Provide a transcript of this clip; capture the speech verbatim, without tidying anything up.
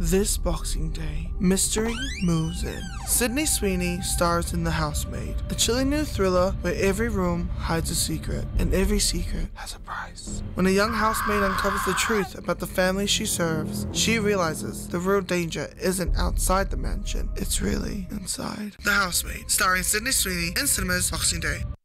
This Boxing Day, mystery moves in. Sydney Sweeney stars in The Housemaid, a chilling new thriller where every room hides a secret, and every secret has a price. When a young housemaid uncovers the truth about the family she serves, she realizes the real danger isn't outside the mansion, it's really inside. The Housemaid, starring Sydney Sweeney, in cinemas Boxing Day.